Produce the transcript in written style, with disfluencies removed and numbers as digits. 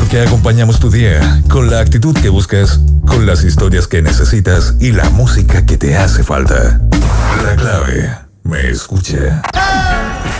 porque acompañamos tu día con la actitud que buscas, con las historias que necesitas y la música que te hace falta. La clave, me escucha.